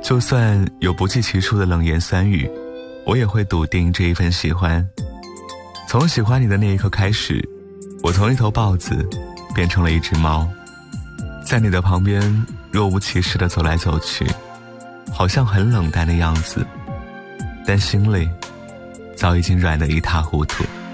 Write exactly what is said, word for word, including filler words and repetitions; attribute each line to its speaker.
Speaker 1: 就算有不计其数的冷言酸语，我也会笃定这一份喜欢。从喜欢你的那一刻开始，我从一头豹子变成了一只猫，在你的旁边若无其事地走来走去，好像很冷淡的样子，但心里早已经软得一塌糊涂。